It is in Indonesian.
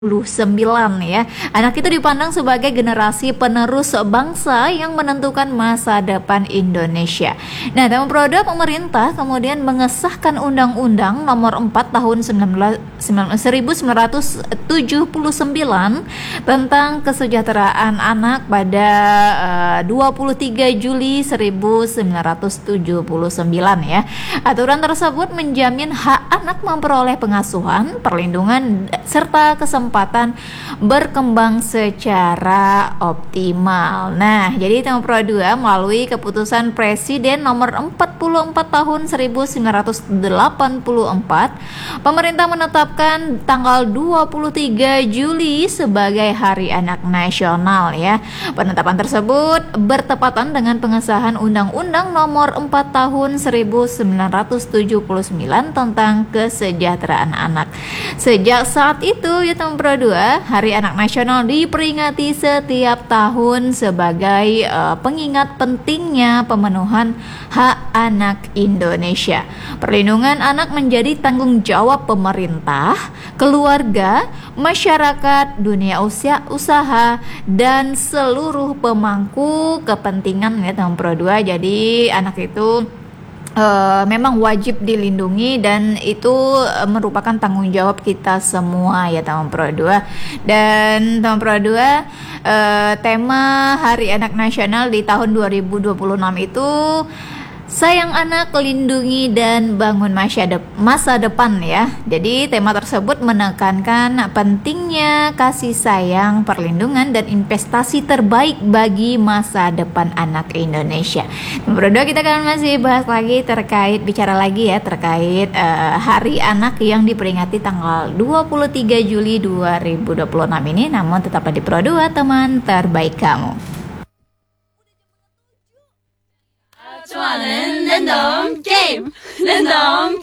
ya. Anak itu dipandang sebagai generasi penerus bangsa yang menentukan masa depan Indonesia. Nah, dalam produk pemerintah kemudian mengesahkan Undang-Undang Nomor 4 Tahun 1979 tentang kesejahteraan anak pada 23 Juli 1979 ya. Aturan tersebut menjamin hak anak memperoleh pengasuhan, perlindungan serta kesempatan berkembang secara optimal. Nah, jadi Tema Pro 2 melalui keputusan Presiden nomor 44 tahun 1984, pemerintah menetapkan tanggal 23 Juli sebagai Hari Anak Nasional ya. Penetapan tersebut bertepatan dengan pengesahan Undang-Undang nomor 4 tahun 1979 tentang kesejahteraan anak. Sejak saat itu ya Tema Pro 2, Hari Anak Nasional diperingati setiap tahun sebagai pengingat pentingnya pemenuhan hak anak Indonesia. Perlindungan anak menjadi tanggung jawab pemerintah, keluarga, masyarakat, dunia usaha, dan seluruh pemangku kepentingan ya Tema Pro 2. Jadi anak itu memang wajib dilindungi dan itu merupakan tanggung jawab kita semua ya Tema Pro 2. Dan Tema Pro 2 tema Hari Anak Nasional di tahun 2026 itu sayang anak, lindungi dan bangun masa depan ya. Jadi tema tersebut menekankan pentingnya kasih sayang, perlindungan dan investasi terbaik bagi masa depan anak Indonesia. Berdua kita akan masih bahas lagi terkait Hari Anak yang diperingati tanggal 23 Juli 2026 ini. Namun tetaplah di Pro 2, teman terbaik kamu. 좋아하는 랜덤 게임 랜덤